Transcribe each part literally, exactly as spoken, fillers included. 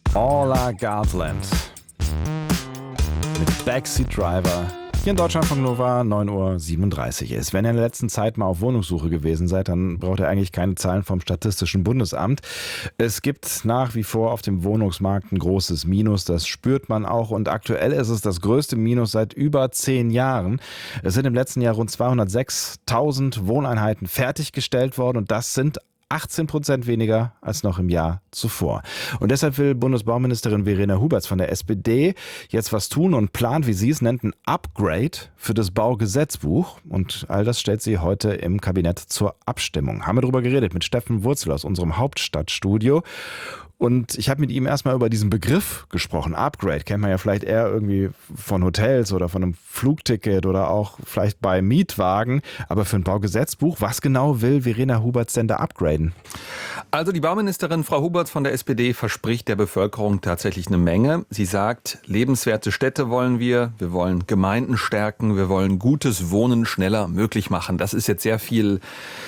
Orla Gartland mit Backseat Driver. Hier in Deutschland von Nova neun Uhr siebenunddreißig ist. Wenn ihr in der letzten Zeit mal auf Wohnungssuche gewesen seid, dann braucht ihr eigentlich keine Zahlen vom Statistischen Bundesamt. Es gibt nach wie vor auf dem Wohnungsmarkt ein großes Minus, das spürt man auch. Und aktuell ist es das größte Minus seit über zehn Jahren. Es sind im letzten Jahr rund zweihundertsechstausend Wohneinheiten fertiggestellt worden und das sind achtzehn Prozent weniger als noch im Jahr zuvor. Und deshalb will Bundesbauministerin Verena Huberts von der S P D jetzt was tun und plant, wie sie es nennt, ein Upgrade für das Baugesetzbuch. Und all das stellt sie heute im Kabinett zur Abstimmung. Haben wir darüber geredet mit Steffen Wurzel aus unserem Hauptstadtstudio. Und ich habe mit ihm erstmal über diesen Begriff gesprochen. Upgrade kennt man ja vielleicht eher irgendwie von Hotels oder von einem Flugticket oder auch vielleicht bei Mietwagen. Aber für ein Baugesetzbuch, was genau will Verena Huberts denn da upgraden? Also die Bauministerin Frau Huberts von der S P D verspricht der Bevölkerung tatsächlich eine Menge. Sie sagt, lebenswerte Städte wollen wir, wir wollen Gemeinden stärken, wir wollen gutes Wohnen schneller möglich machen. Das ist jetzt sehr viel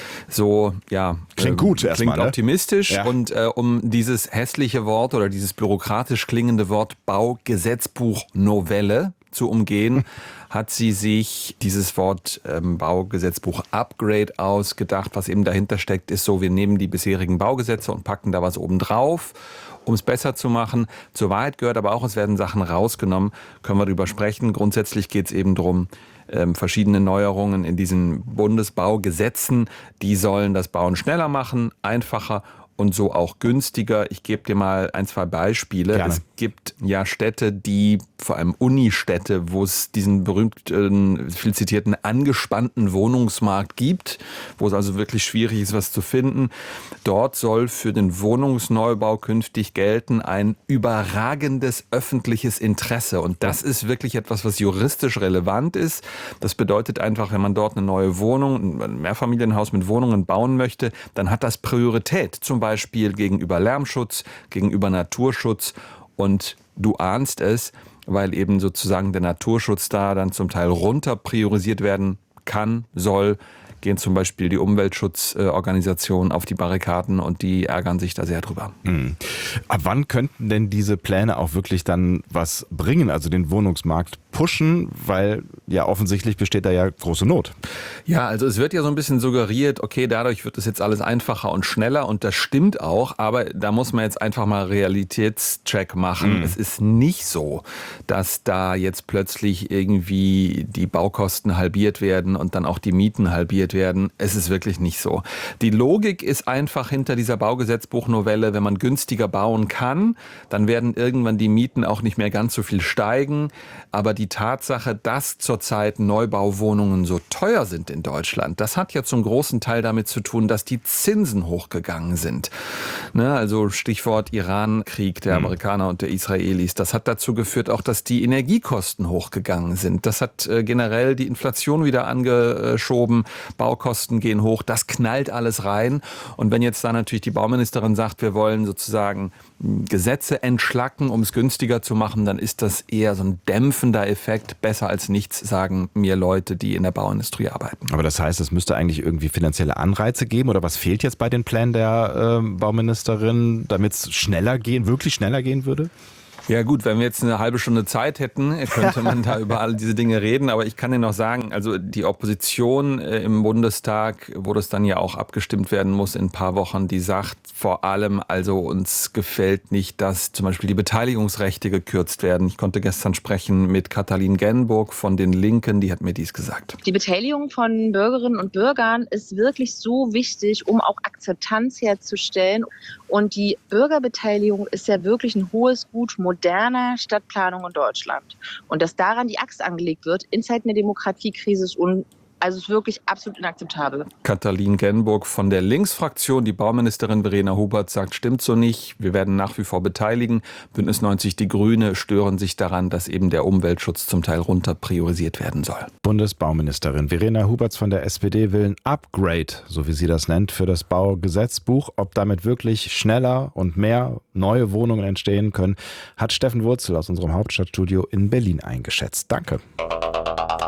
so, ja, klingt gut, äh, erstmal, klingt ne? optimistisch. Ja. Und äh, um dieses hässliche Wort oder dieses bürokratisch klingende Wort Baugesetzbuch Novelle zu umgehen, hat sie sich dieses Wort ähm, Baugesetzbuch Upgrade ausgedacht. Was eben dahinter steckt, ist so, wir nehmen die bisherigen Baugesetze und packen da was oben drauf, um es besser zu machen. Zur Wahrheit gehört aber auch, es werden Sachen rausgenommen, können wir darüber sprechen. Grundsätzlich geht es eben darum, ähm, verschiedene Neuerungen in diesen Bundesbaugesetzen, die sollen das Bauen schneller machen, einfacher und so auch günstiger. Ich gebe dir mal ein, zwei Beispiele. Gerne. Es gibt ja Städte, die, vor allem Unistädte, wo es diesen berühmten, viel zitierten, angespannten Wohnungsmarkt gibt, wo es also wirklich schwierig ist, was zu finden. Dort soll für den Wohnungsneubau künftig gelten ein überragendes öffentliches Interesse. Und das ist wirklich etwas, was juristisch relevant ist. Das bedeutet einfach, wenn man dort eine neue Wohnung, ein Mehrfamilienhaus mit Wohnungen bauen möchte, dann hat das Priorität. Zum Beispiel Beispiel gegenüber Lärmschutz, gegenüber Naturschutz. Und du ahnst es, weil eben sozusagen der Naturschutz da dann zum Teil runter priorisiert werden kann, soll, gehen zum Beispiel die Umweltschutzorganisationen auf die Barrikaden und die ärgern sich da sehr drüber. Mhm. Ab wann könnten denn diese Pläne auch wirklich dann was bringen, also den Wohnungsmarkt pushen, weil ja offensichtlich besteht da ja große Not. Ja, also es wird ja so ein bisschen suggeriert, okay, dadurch wird es jetzt alles einfacher und schneller und das stimmt auch, aber da muss man jetzt einfach mal Realitätscheck machen. Mhm. Es ist nicht so, dass da jetzt plötzlich irgendwie die Baukosten halbiert werden und dann auch die Mieten halbiert werden. Es ist wirklich nicht so. Die Logik ist einfach hinter dieser Baugesetzbuchnovelle, wenn man günstiger bauen kann, dann werden irgendwann die Mieten auch nicht mehr ganz so viel steigen, aber die Tatsache, dass zurzeit Neubauwohnungen so teuer sind in Deutschland, das hat ja zum großen Teil damit zu tun, dass die Zinsen hochgegangen sind. Ne, also Stichwort Iran-Krieg der Amerikaner und der Israelis. Das hat dazu geführt auch, dass die Energiekosten hochgegangen sind. Das hat äh, generell die Inflation wieder angeschoben. Baukosten gehen hoch. Das knallt alles rein. Und wenn jetzt da natürlich die Bauministerin sagt, wir wollen sozusagen Gesetze entschlacken, um es günstiger zu machen, dann ist das eher so ein dämpfender Effekt. Besser als nichts, sagen mir Leute, die in der Bauindustrie arbeiten. Aber das heißt, es müsste eigentlich irgendwie finanzielle Anreize geben oder was fehlt jetzt bei den Plänen der äh, Bauministerin, damit es schneller gehen, wirklich schneller gehen würde? Ja gut, wenn wir jetzt eine halbe Stunde Zeit hätten, könnte man da über all diese Dinge reden. Aber ich kann Ihnen noch sagen, also die Opposition im Bundestag, wo das dann ja auch abgestimmt werden muss in ein paar Wochen, die sagt vor allem, also uns gefällt nicht, dass zum Beispiel die Beteiligungsrechte gekürzt werden. Ich konnte gestern sprechen mit Katalin Genburg von den Linken, die hat mir dies gesagt. Die Beteiligung von Bürgerinnen und Bürgern ist wirklich so wichtig, um auch Akzeptanz herzustellen. Und die Bürgerbeteiligung ist ja wirklich ein hohes Gut moderner Stadtplanung in Deutschland. Und dass daran die Axt angelegt wird in Zeiten der Demokratiekrise ist un Also es ist wirklich absolut inakzeptabel. Katalin Genburg von der Linksfraktion, die Bauministerin Verena Huberts sagt, stimmt so nicht. Wir werden nach wie vor beteiligen. Bündnis neunzig Die Grüne stören sich daran, dass eben der Umweltschutz zum Teil runter priorisiert werden soll. Bundesbauministerin Verena Huberts von der S P D will ein Upgrade, so wie sie das nennt, für das Baugesetzbuch. Ob damit wirklich schneller und mehr neue Wohnungen entstehen können, hat Steffen Wurzel aus unserem Hauptstadtstudio in Berlin eingeschätzt. Danke.